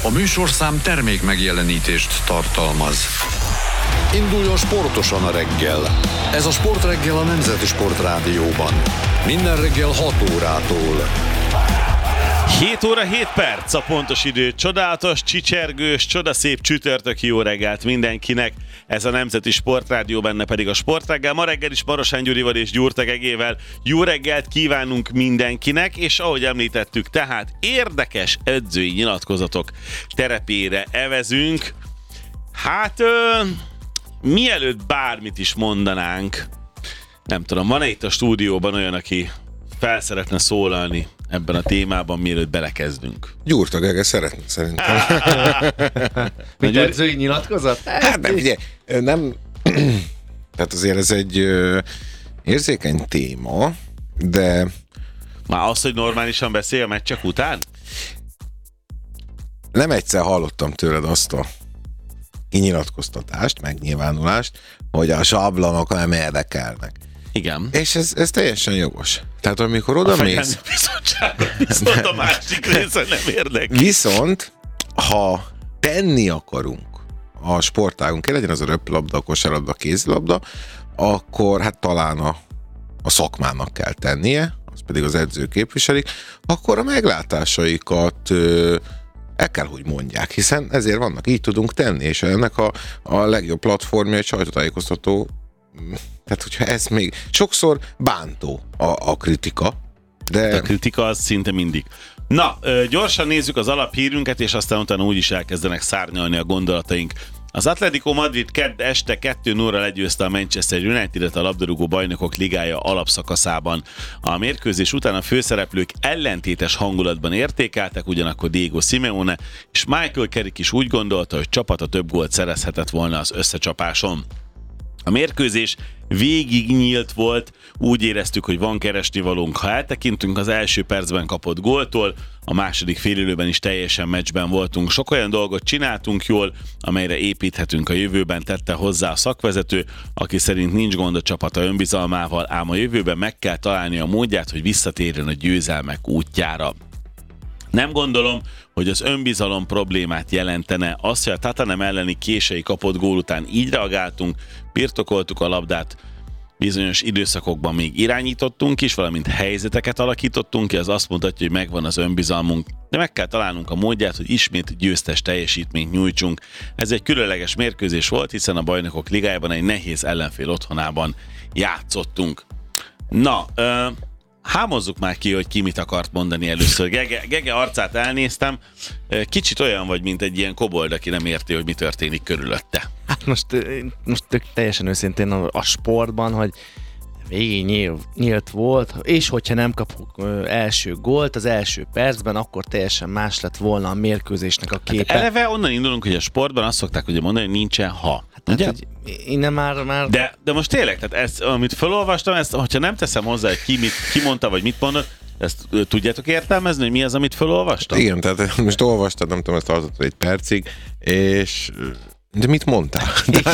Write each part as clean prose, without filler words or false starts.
A műsorszám termék megjelenítést tartalmaz. Induljon sportosan a reggel. Ez a Sportreggel a Nemzeti Sportrádióban. Minden reggel 6 órától. 7 óra 7 perc a pontos idő. Csodálatos, csicsergős, csodaszép csütörtöki jó reggelt mindenkinek. Ez a Nemzeti Sportrádió, benne pedig a Sportreggel. Ma reggel is Marosány Gyurival és Gyurta Gegével jó reggelt kívánunk mindenkinek, és ahogy említettük, tehát érdekes edzői nyilatkozatok terepére evezünk. Hát, mielőtt bármit is mondanánk, nem tudom, van-e itt a stúdióban olyan, aki fel szeretne ebben a témában, mielőtt belekezdünk? Gyurta Gege szeretne, szerintem. Mit edzői nyilatkozat? Hát nem, ugye, nem... Tehát azért ez egy érzékeny téma, de... Már az, hogy normálisan beszél a meccsek után? Nem egyszer hallottam tőled azt a kinyilatkoztatást, megnyilvánulást, hogy a sablonok nem érdekelnek. Igen. És ez teljesen jogos. Tehát amikor oda mész... Viszont a másik része nem érdekel. Viszont, ha tenni akarunk a sportágunkért, legyen az a röplabda, a kosárlabda, a kézilabda, akkor hát talán a szakmának kell tennie, az pedig az edző képviselik, akkor a meglátásaikat el kell, hogy mondják, hiszen ezért vannak, így tudunk tenni, és ennek a legjobb platformja egy sajtótájékoztató. Tehát, hogyha ez még sokszor bántó a kritika, de... A kritika az szinte mindig. Na, gyorsan nézzük az alaphírünket, és aztán utána úgyis elkezdenek szárnyalni a gondolataink. Az Atletico Madrid kedd este 2-0-ra legyőzte a Manchester United-et a labdarúgó bajnokok ligája alapszakaszában. A mérkőzés után a főszereplők ellentétes hangulatban értékeltek, ugyanakkor Diego Simeone és Michael Carrick is úgy gondolta, hogy csapata több gólt szerezhetett volna az összecsapáson. A mérkőzés végig nyílt volt, úgy éreztük, hogy van keresnivalónk. Ha eltekintünk az első percben kapott góltól, a második félidőben is teljesen meccsben voltunk. Sok olyan dolgot csináltunk jól, amelyre építhetünk a jövőben, tette hozzá a szakvezető, aki szerint nincs gond a csapata önbizalmával, ám a jövőben meg kell találni a módját, hogy visszatérjen a győzelmek útjára. Nem gondolom, hogy az önbizalom problémát jelentene. Azt, hogy a Tatanem elleni késői kapott gól után így reagáltunk, birtokoltuk a labdát, bizonyos időszakokban még irányítottunk is, valamint helyzeteket alakítottunk ki, az azt mutatja, hogy megvan az önbizalmunk, de meg kell találnunk a módját, hogy ismét győztes teljesítményt nyújtsunk. Ez egy különleges mérkőzés volt, hiszen a Bajnokok Ligájában egy nehéz ellenfél otthonában játszottunk. Na, hámozzuk már ki, hogy ki mit akart mondani először. Gege arcát elnéztem. Kicsit olyan vagy, mint egy ilyen kobold, aki nem érti, hogy mi történik körülötte. Hát most teljesen őszintén a sportban, hogy végig nyílt volt, és hogyha nem kapunk első gólt az első percben, akkor teljesen más lett volna a mérkőzésnek a képe. Hát eleve onnan indulunk, hogy a sportban azt szokták ugye mondani, hogy nincsen ha. Hát, hogy innen már... De most tényleg, tehát ezt, amit felolvastam, ezt, hogyha nem teszem hozzá, hogy ki mondta, vagy mit mondott, ezt tudjátok értelmezni, hogy mi az, amit felolvastam? Igen, tehát most olvastad, nem tudom, ezt tartottad egy percig, és... De mit mondtál?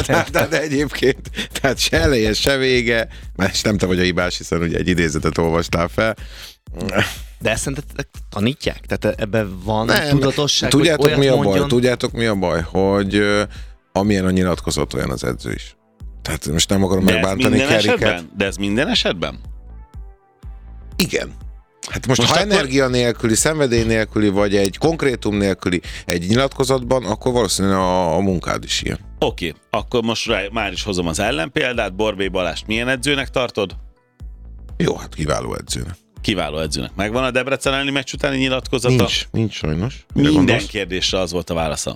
De egyébként, tehát se eleje, se vége, mert nem te vagy a hibás, hiszen ugye egy idézetet olvastál fel. De ezt szerintetek tanítják? Tehát ebben van tudatosság, tudjátok, hogy olyat mi a mondjon? baj? Tudjátok, mi a baj? Hogy amilyen a nyilatkozat, olyan az edző is. Tehát most nem akarom megbántani Carricket. De ez minden esetben? Igen. Hát most ha akkor... energia nélküli, szenvedély nélküli, vagy egy konkrétum nélküli egy nyilatkozatban, akkor valószínűleg a munkád is ilyen. Oké, akkor most már is hozom az ellenpéldát. Borbély Balást milyen edzőnek tartod? Jó, hát kiváló edzőnek. Kiváló edzőnek. Megvan a Debrecen elleni meccs utáni nyilatkozata? Nincs sajnos. Minden kérdésre az volt a válasza.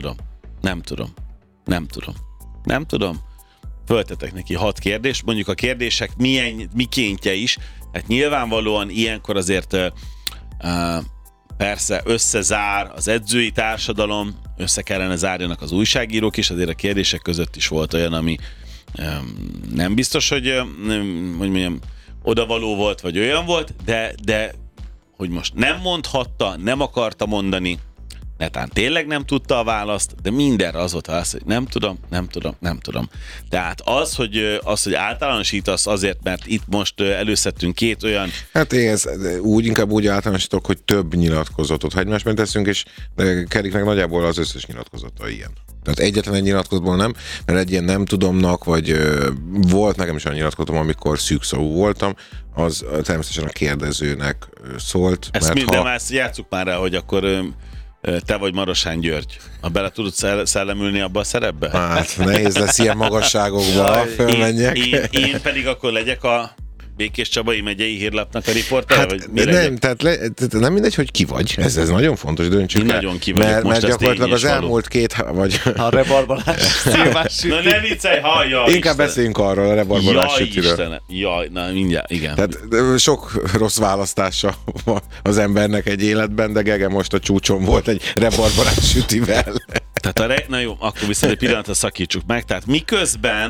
Nem tudom. Föltetek neki 6 kérdést, mondjuk a kérdések mikéntje is. Hát nyilvánvalóan ilyenkor azért persze összezár az edzői társadalom, össze kellene zárjanak az újságírók is, azért a kérdések között is volt olyan, ami nem biztos, hogy mondjam, odavaló volt, vagy olyan volt, de hogy most nem mondhatta, nem akarta mondani, netán tényleg nem tudta a választ, de mindenre az volt az, hogy nem tudom. Tehát az, hogy általánosítasz azért, mert itt most előszedtünk két olyan... Hát én inkább úgy általánosítok, hogy több nyilatkozatot, ha egymásban teszünk, és Keriknek nagyjából az összes nyilatkozata ilyen. Tehát egyetlen egy nyilatkozatból nem, mert egy ilyen nem tudomnak, vagy volt nekem is olyan nyilatkozatom, amikor szűkszavú voltam, az természetesen a kérdezőnek szólt. Ezt minden ezt játsszuk már rá, hogy akkor te vagy Marosán György. Ha bele tudod szellemülni abba a szerepbe? Hát nehéz lesz ilyen magasságokba fölmenjek. Én pedig akkor legyek a Békés Csabai megyei hírlapnak a riportere? Hát vagy nem, tehát nem mindegy, hogy ki vagy. Ez nagyon fontos, döntsük el. Nagyon ki vagyok, mert gyakorlatilag az elmúlt vagy... A rebarbalás szilvás süti. Na ne viccelj, hallja! Inkább beszéljünk arról a rebarbalás sütiről. Jaj, na mindjárt, igen. Tehát sok rossz választása van az embernek egy életben, de Gege most a csúcson volt egy rebarbalás sütivel. Tehát na jó, akkor viszont egy pillanatra szakítsuk meg. Tehát miközben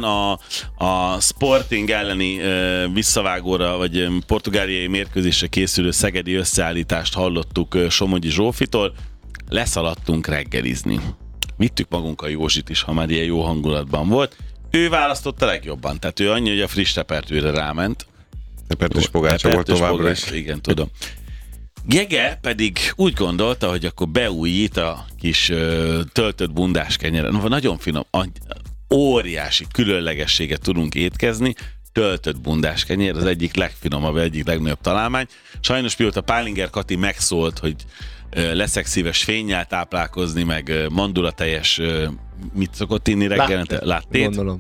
a Sporting elleni visszavágóra, vagy portugáliai mérkőzésre készülő szegedi összeállítást hallottuk Somogyi Zsófitól, leszaladtunk reggelizni. Vittük magunkkal Józsit is, ha már ilyen jó hangulatban volt. Ő választotta legjobban, tehát ő annyi, hogy a friss tepertőre ráment. Tepertős pogácsa volt továbbra is. Igen, tudom. Gege pedig úgy gondolta, hogy akkor beújít a kis töltött bundás kenyeren. Nagyon finom, óriási különlegességet tudunk étkezni, töltött bundás kenyér, az egyik legfinomabb, egyik legnagyobb találmány. Sajnos mióta Pálinger Kati megszólt, hogy leszek szíves fénnyel táplálkozni, meg mandulatejes, mit szokott inni reggelente? Láttét? Gondolom.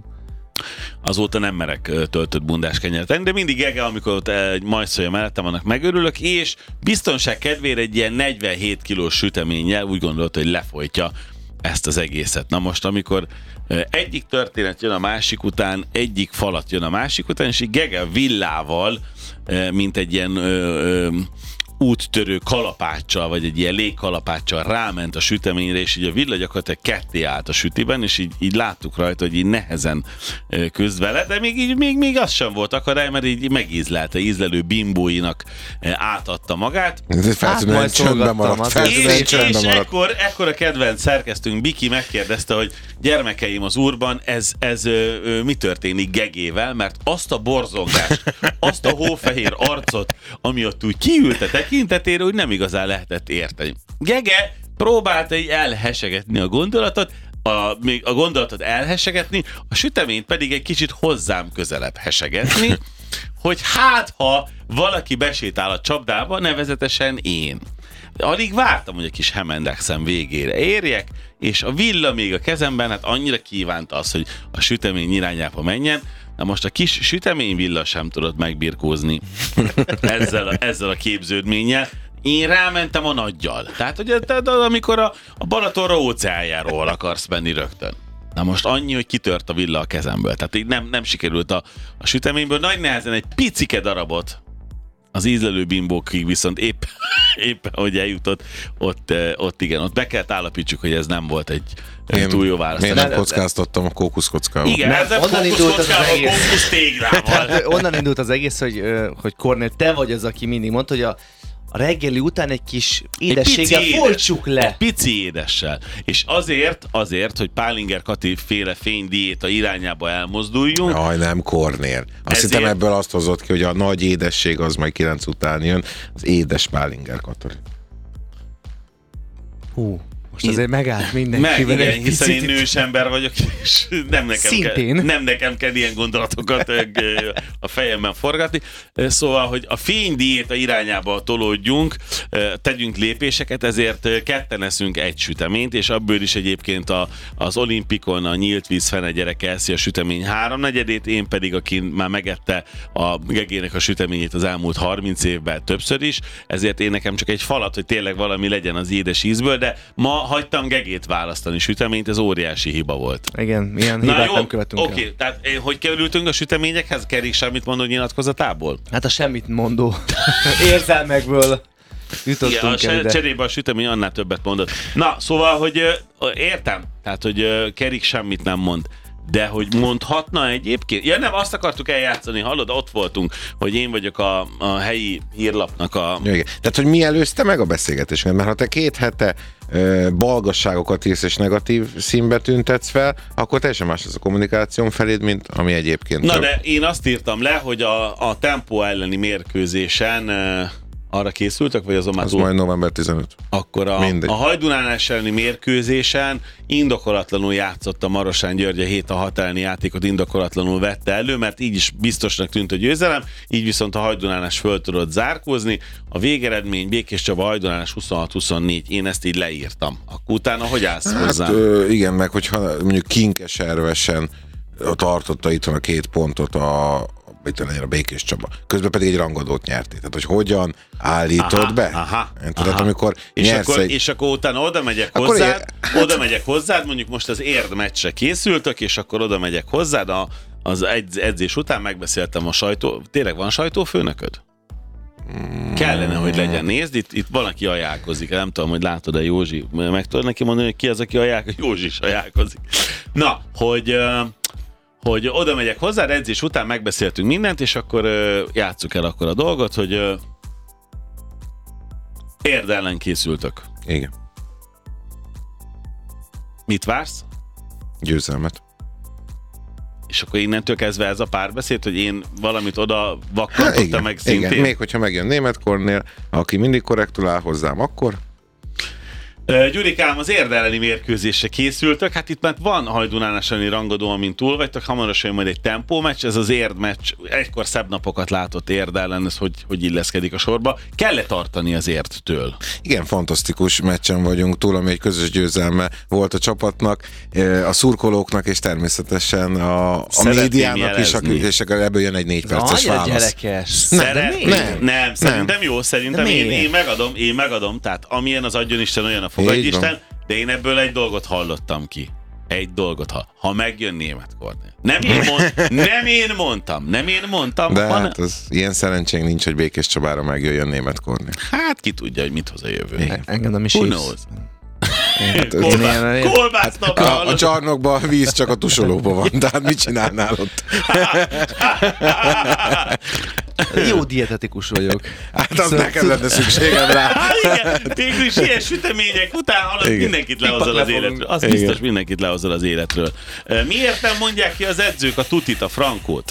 Azóta nem merek töltött bundás kenyeret tenni, de mindig Gege, amikor ott egy majszolja mellettem, annak megörülök, és biztonság kedvére egy ilyen 47 kilós süteménnyel úgy gondolta, hogy lefolytja ezt az egészet. Na most, amikor egyik történet jön a másik után, egyik falat jön a másik után, és így Gege villával, mint egy ilyen úttörő kalapáccsal, vagy egy ilyen légkalapáccsal ráment a süteményre, és így a villa gyakorlatilag ketté állt a sütiben, és így láttuk rajta, hogy így nehezen küzd vele, de még az sem volt akadály, mert így megízlelte, ízlelő bimbóinak átadta magát. Feltűnően csöndben maradt. És ekkor a kedvenc szerkesztőnk Biki megkérdezte, hogy gyermekeim az Úrban, ez mi történik Gegével, mert azt a borzongást, azt a hófehér arcot, ami ott úgy kiült a tekintetére, úgy nem igazán lehetett érteni. Gege próbálta így elhesegetni a gondolatot, még a gondolatot elhesegetni, a süteményt pedig egy kicsit hozzám közelebb hesegetni, hogy hát ha valaki besétál a csapdába, nevezetesen én. Alig vártam, hogy a kis Hemendexem végére érjek, és a villa még a kezemben, hát annyira kívánta az, hogy a sütemény irányába menjen. Na most a kis süteményvilla sem tudott megbirkózni ezzel a képződménnyel. Én rámentem a nagyjal. Tehát, hogy amikor a Balatonra óceánjáról akarsz menni rögtön. Na most annyi, hogy kitört a villa a kezemből. Tehát így nem sikerült a süteményből. Nagy nehezen egy picike darabot az ízlelő bimbókig viszont épp hogy eljutott, ott igen, ott be kellett állapítsuk, hogy ez nem volt egy túl jó választás. Én nem kockáztattam a kókuszkockával. Igen, ez a kókuszkockával, kókusztéglával. Onnan indult az egész, hogy Kornél, te vagy az, aki mindig mondta, hogy a reggeli után egy kis édességgel folytsuk le. Egy pici édessel. És azért, hogy Pálinger Kati féle fénydiéta irányába elmozduljunk. Jaj, nem, Kornél. Azt hittem ebből azt hozott ki, hogy a nagy édesség az majd 9 után jön, az édes Pálinger Kati. Hú. Most azért megállt mindenkivel. Igen, hiszen én nős ember vagyok, és nem nekem kell ilyen gondolatokat a fejemben forgatni. Szóval, hogy a fénydiéta irányába tolódjunk, tegyünk lépéseket, ezért ketten eszünk egy süteményt, és abból is egyébként az olimpikon a nyílt víz fene gyerek eszi a sütemény 3/4-ét, én pedig, aki már megette a Gegének a süteményét az elmúlt 30 évben többször is, ezért én nekem csak egy falat, hogy tényleg valami legyen az édes ízből, de ma hagytam Gegét választani süteményt, ez óriási hiba volt. Igen, ilyen hibát nem követünk el. Oké, tehát hogy kerültünk a süteményekhez? Kerik semmit mondó nyilatkozatából? Hát a semmit mondó érzelmekből jutottunk el ide. Cserébe a sütemény annál többet mondott. Na, szóval, hogy értem, tehát, hogy Kerik semmit nem mond. De hogy mondhatna egyébként? Ja nem, azt akartuk eljátszani, hallod, ott voltunk, hogy én vagyok a helyi hírlapnak a... Igen. Tehát, hogy mi előzte meg a beszélgetésünket? Mert ha te 2 hete balgasságokat írsz és negatív színbe tüntetsz fel, akkor teljesen más lesz a kommunikáción feléd, mint ami egyébként. Na de én azt írtam le, hogy a Tempo elleni mérkőzésen arra készültek, vagy azon már az majd november 15. Akkor a Hajdunánás elleni mérkőzésen indokolatlanul játszott a Marosán György, a 7-6 elleni játékot indokolatlanul vette elő, mert így is biztosnak tűnt a győzelem, így viszont a Hajdunánás föl tudott zárkózni. A végeredmény Békés Csaba Hajdunánás 26-24, én ezt így leírtam. Akkor utána hogy állsz hozzá? Igen, meg hogyha mondjuk kinkeservesen tartotta itt a 2 pontot a Békés Csaba. Közben pedig egy rangadót nyertél. Tehát, hogy hogyan állítod be? Tehát, amikor és akkor utána oda megyek hozzád, mondjuk most az Érd meccsre készültök, és akkor oda megyek hozzád, az edzés után megbeszéltem a tényleg van sajtófőnököd? Kellene, hogy legyen. Nézd, itt van, aki ajánlkozik. Nem tudom, hogy látod-e Józsi. Meg tudod neki mondani, hogy ki az, aki ajánlkozik? Józsi is ajánlkozik. Na, hogy oda megyek hozzá, edzés után megbeszéltünk mindent, és akkor játsszuk el akkor a dolgot, hogy Érd ellen készültök. Igen. Mit vársz? Győzelmet. És akkor innentől kezdve ez a párbeszéd, hogy én valamit oda vakkantottam meg szintén. Igen, még hogyha megjön Németh Kornél, aki mindig korrektul áll hozzám, akkor... Gyurikám, az Érd elleni mérkőzésre készültök, hát itt már van Hajdunánás elleni rangadó, amint túl vagytok, hamarosan majd egy tempó meccs, ez az Érd meccs, egykor szebb napokat látott Érd ellen, ez hogy illeszkedik a sorba. Kell-e tartani az Érdtől? Igen, fantasztikus meccsen vagyunk túl, ami egy közös győzelme volt a csapatnak, a szurkolóknak, és természetesen a médiának is, és ebből jön egy 4 perces válasz. Gyerekes. Nem, szerintem jó, szerintem én megadom, tehát amilyen az adjon Isten, olyan a fogadj Isten, de én ebből egy dolgot hallottam ki. Egy dolgot, ha megjön Németh Kornél. Nem én mondtam. De hát az ilyen szerencsénk nincs, hogy Békés Csabára megjöjjön Németh Kornél. Hát ki tudja, hogy mit hoz a jövő. Engem is hívsz. A csarnokban a víz csak a tusolóban van, tehát mit csinálnál ott? Jó dietetikus vagyok. Hát az nekem lenne szükségem rá. Igen, végül is ilyen sütemények után mindenkit lehozol az életről. Az biztos mindenkit lehozol az életről. Miért nem mondják ki az edzők a tutit, a frankót?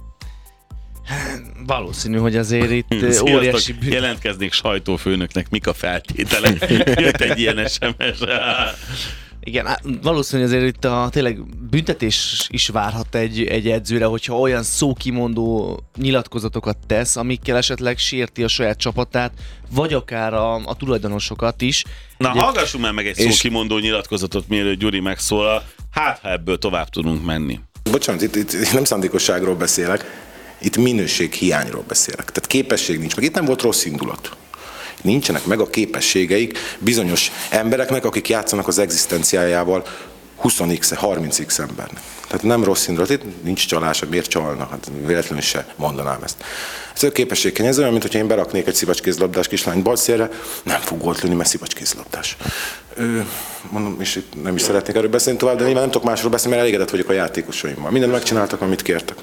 Valószínű, hogy azért itt óriási... Jelentkeznék sajtófőnöknek, mik a feltételek. Jött egy ilyen SMS. Igen, valószínű azért itt tényleg büntetés is várhat egy edzőre, hogyha olyan szókimondó nyilatkozatokat tesz, amikkel esetleg sérti a saját csapatát, vagy akár a tulajdonosokat is. Na, hallgassunk már meg egy szókimondó nyilatkozatot, mielőtt Gyuri megszólal, hát ha ebből tovább tudunk menni. Bocsánat, itt nem szándékosságról beszélek, itt minőséghiányról beszélek. Tehát képesség nincs meg. Itt nem volt rossz indulat. Nincsenek meg a képességeik bizonyos embereknek, akik játszanak az egzisztenciájával 20x, 30x embernek. Tehát nem rossz indulat, itt nincs csalás, miért csalnak, hát véletlenül se mondanám ezt. Ez a képességkény, ez olyan, mint hogyha én beraknék egy szivacskézlabdás kislányt balszélre, nem fog gólt lőni, mert szivacskézlabdás. Mondom, és itt nem is szeretnék erről beszélni tovább, de nyilván nem tudok másról beszélni, mert elégedett vagyok a játékosaimmal. Mindent megcsináltak, amit kértek.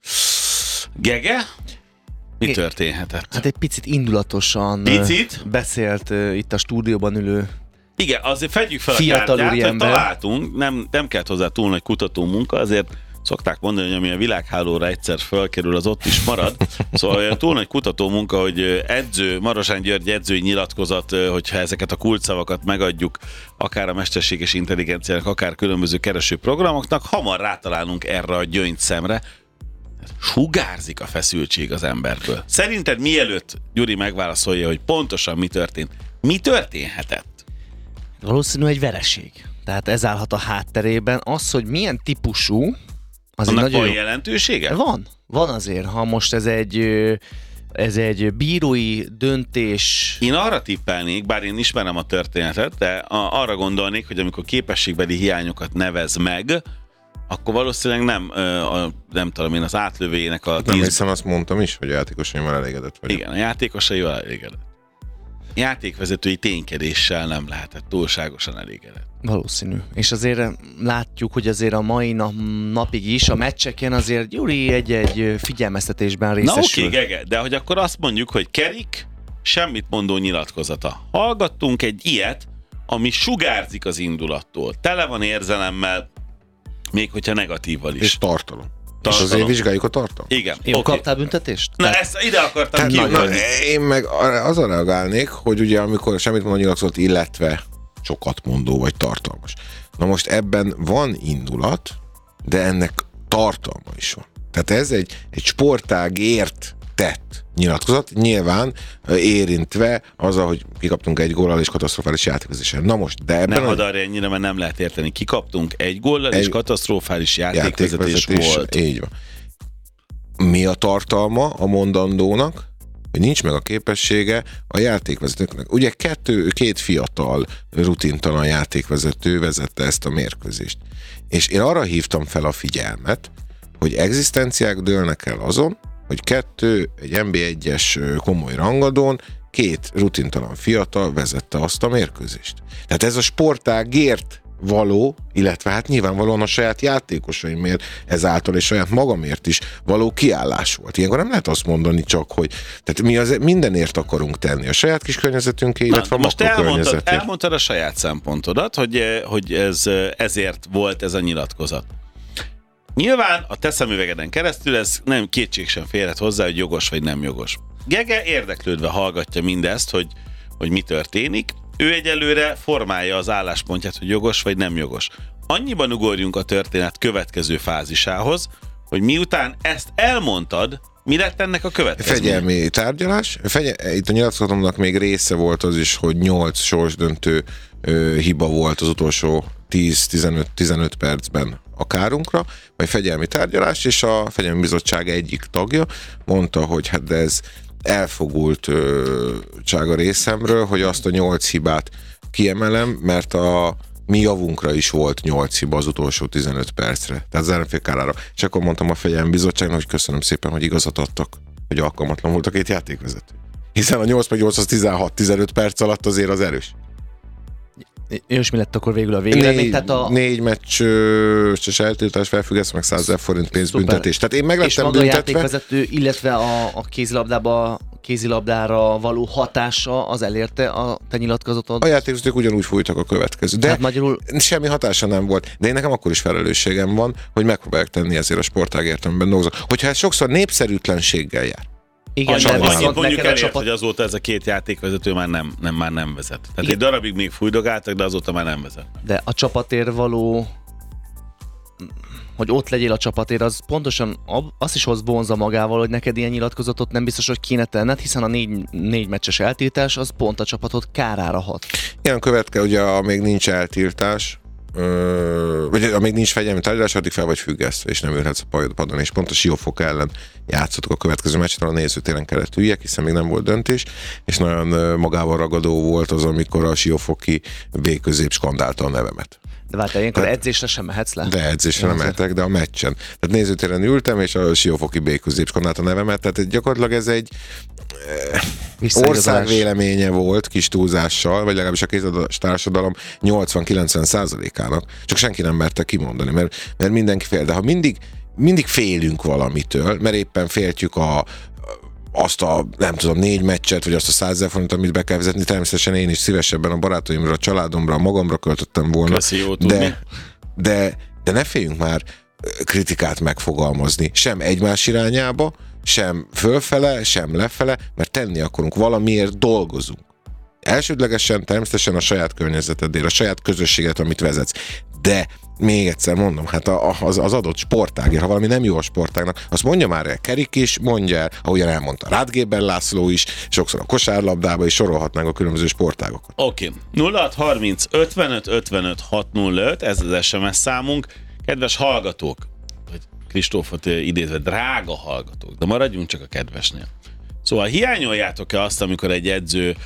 Gege? Mi történhetett? Hát egy picit indulatosan beszélt itt a stúdióban ülő igen, azért fedjük fel a kártyát, hogy találtunk, nem kellett hozzá túl nagy kutató munka, azért szokták mondani, hogy ami a világhálóra egyszer fölkerül, az ott is marad. Szóval túl nagy kutató munka, hogy Marosán György edzői nyilatkozat, hogyha ezeket a kulcsszavakat megadjuk, akár a mesterséges intelligenciának, akár különböző keresőprogramoknak, hamar rátalálunk erre a gyöngyszemre. Sugárzik a feszültség az emberből. Szerinted mielőtt Gyuri megválaszolja, hogy pontosan mi történt, mi történhetett? Valószínű egy vereség. Tehát ez állhat a hátterében. Az, hogy milyen típusú, az annak nagyon van jelentősége? Van azért, ha most ez egy bírói döntés. Én arra tippelnék, bár én ismerem a történetet, de arra gondolnék, hogy amikor képességbeli hiányokat nevez meg, akkor valószínűleg nem tudom én, az átlövőjének a... Nem hiszem, azt mondtam is, hogy a játékosaimmal elégedett vagyok. Igen, a játékosaival elégedett. Játékvezetői ténykedéssel nem lehetett túlságosan elégedett. Valószínű. És azért látjuk, hogy azért a mai napig is, a meccseken azért Gyuri egy figyelmeztetésben részesül. Na oké, Gege, de hogy akkor azt mondjuk, hogy Kerik semmit mondó nyilatkozata. Hallgattunk egy ilyet, ami sugárzik az indulattól, tele van érzelemmel, még hogyha negatívval is. És tartalom. És azért vizsgáljuk a tartalmat. Igen. Jó, kaptál büntetést? Na, ezt ide akartam kiugrani. Én meg azon reagálnék, hogy ugye amikor semmit mondani nyilatkozott, illetve sokat mondó vagy tartalmas. Na most ebben van indulat, de ennek tartalma is van. Tehát ez egy sportágért tett nyilatkozat, nyilván érintve azzal, hogy kikaptunk egy góllal és katasztrofális játékvezetésen. Na most, de ebben... Ne hadarj ennyire, mert nem lehet érteni. Kikaptunk egy góllal és katasztrofális játékvezetés volt. Így van. Mi a tartalma a mondandónak? Hogy nincs meg a képessége a játékvezetőknek. Ugye két fiatal, rutintalan játékvezető vezette ezt a mérkőzést. És én arra hívtam fel a figyelmet, hogy egzisztenciák dőlnek el azon, hogy egy NB1-es komoly rangadón két rutintalan fiatal vezette azt a mérkőzést. Tehát ez a sportágért való, illetve hát nyilvánvalóan a saját játékosaimért, ezáltal és saját magamért is való kiállás volt. Ilyenkor nem lehet azt mondani csak, hogy tehát mi mindenért akarunk tenni. A saját kis környezetünké, illetve a makrokörnyezetért. Elmondtad a saját szempontodat, hogy ezért volt ez a nyilatkozat. Nyilván a te szemüvegeden keresztül ez nem kétség sem férhet hozzá, hogy jogos vagy nem jogos. Gege érdeklődve hallgatja mindezt, hogy mi történik. Ő egyelőre formálja az álláspontját, hogy jogos vagy nem jogos. Annyiban ugorjunk a történet következő fázisához, hogy miután ezt elmondtad, mi lett ennek a következménye? Fegyelmi tárgyalás. Itt a nyilatkozatomnak még része volt az is, hogy 8 sorsdöntő hiba volt az utolsó 10-15 percben a kárunkra, vagy fegyelmi tárgyalás, és a Fegyelmi Bizottság egyik tagja mondta, hogy hát de ez elfogultság a részemről, hogy azt a 8 hibát kiemelem, mert a mi javunkra is volt 8 hiba az utolsó 15 percre. Tehát az ellenfél kárára. És akkor mondtam a Fegyelmi Bizottságnak, hogy köszönöm szépen, hogy igazat adtak, hogy alkalmatlan volt a két játékvezető. Hiszen a 8-8 az 16-15 perc alatt azért az erős. És mi lett akkor végül a végeredmény? 4 meccses eltiltás, felfüggesztés, meg 100 000 forint pénzbüntetés. Tehát én meg lettem büntetve. És maga a játékvezető, illetve a kézilabdára való hatása az elérte a te nyilatkozatod? A játékvezetők ugyanúgy fújtak a következő. De magyarul... semmi hatása nem volt. De én nekem akkor is felelősségem van, hogy megpróbálják tenni ezért a sportágért, amiben dolgozok. Hogyha ez sokszor népszerűtlenséggel jár. Igen, annyit mondjuk elért, hogy azóta ez a két játékvezető már nem vezet. Tehát igen. Egy darabig még fújdogáltak, de azóta már nem vezet. De a csapatért való, hogy ott legyél a csapatért, az pontosan azt is vonza magával, hogy neked ilyen nyilatkozatot nem biztos, hogy kéne tenned, hiszen a 4 meccses eltiltás az pont a csapatot kárára hat. Igen, ugye amíg nincs eltiltás, vagy amíg nincs fegyelmi tárgyalás, addig fel vagy függesztve, és nem ülhetsz a padon, és pont a Siófok ellen játszottuk a következő meccsen, a nézőtéren kellett üljek, hiszen még nem volt döntés, és nagyon magával ragadó volt az, amikor a siófoki B-közép skandálta a nevemet. De vártál, ilyenkor edzésre sem mehetsz le? De edzésre nem mehetek, de a meccsen. Tehát nézőtéren ültem, és a siófoki B-közép skandálta a nevemet, tehát gyakorlatilag ez egy ország véleménye volt kis túlzással, vagy legalábbis a kézilabdás társadalom 80-90%-ának. Csak senki nem merte kimondani, mert mindenki fél. De ha mindig félünk valamitől, mert éppen féltjük azt a, nem tudom, 4 meccset, vagy azt a 100 000 forintot, amit be kell vezetni, természetesen én is szívesebben a barátaimra, a családomra, magamra költöttem volna. Köszi, jó tudni. De ne féljünk már kritikát megfogalmazni, sem egymás irányába, sem fölfele, sem lefele, mert tenni akarunk, valamiért dolgozunk. Elsődlegesen természetesen a saját környezetedért, a saját közösséget, amit vezetsz. De még egyszer mondom, hát az adott sportágért, ha valami nem jó a sportágnak, azt mondja már el Kerik is, mondja el, ahogyan elmondta Rádgéber László is, sokszor a kosárlabdába is sorolhatnánk a különböző sportágokat. Oké. 0630 55 55 605, ez az SMS számunk. Kedves hallgatók, vagy Kristófot idézve, drága hallgatók, de maradjunk csak a kedvesnél. Szóval hiányoljátok-e azt, amikor egy edző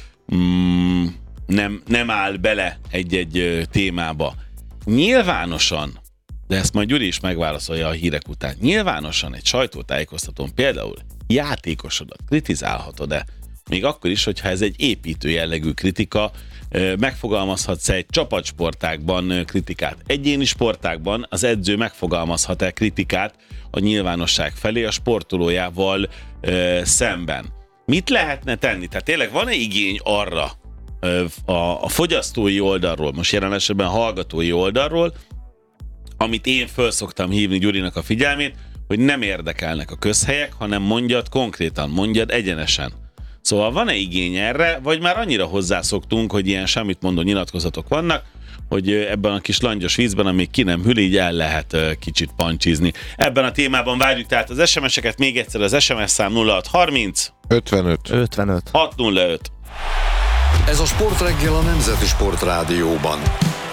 nem áll bele egy témába? Nyilvánosan, de ezt majd Gyuri is megválaszolja a hírek után, nyilvánosan egy sajtótájékoztatón például játékosodat kritizálhatod-e? Még akkor is, hogyha ez egy építő jellegű kritika, megfogalmazhatsz egy csapatsportágban kritikát. Egyéni sportágban az edző megfogalmazhat-e kritikát a nyilvánosság felé a sportolójával szemben? Mit lehetne tenni? Tehát tényleg van-e igény arra, a fogyasztói oldalról, most jelen esetben hallgatói oldalról, amit én föl szoktam hívni Gyurinak a figyelmét, hogy nem érdekelnek a közhelyek, hanem mondjad konkrétan, mondjad egyenesen. Szóval van-e igény erre, vagy már annyira hozzászoktunk, hogy ilyen semmit mondó nyilatkozatok vannak, hogy ebben a kis langyos vízben, amíg ki nem hűl, így el lehet kicsit pancsizni. Ebben a témában várjuk tehát az SMS-eket, még egyszer az SMS szám 0630 55 605. Ez a Sportreggel a Nemzeti Sportrádióban.